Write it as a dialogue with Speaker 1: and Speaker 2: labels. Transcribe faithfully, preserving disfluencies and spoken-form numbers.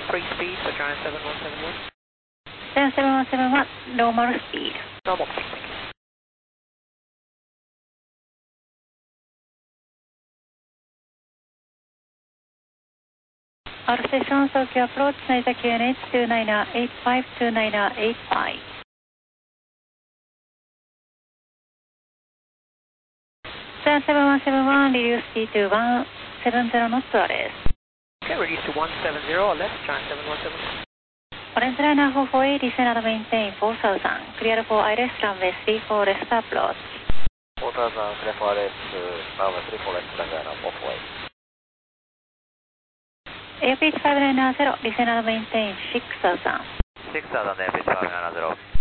Speaker 1: free speed for Giant seven one seven one.
Speaker 2: Giant seven one seven one, normal speed.
Speaker 1: Normal speed, thank you.
Speaker 2: Outer station, Tokyo approach, Narita Q N H two nine eight five, two nine eight five. Giant seven one seven one, reduce speed to one seven zero knots rest.
Speaker 1: Okay, reduce to one seven zero, left, Giant seven one seven one.
Speaker 2: Orange liner four four eight, descend and maintain four thousand. Clear for I R S runway three four left approach.
Speaker 3: four thousand, clear for I R S, runway three four left, runway four four eight.
Speaker 2: Airbridge five nine zero, descend and maintain six thousand.
Speaker 3: six thousand, Airbridge five nine zero.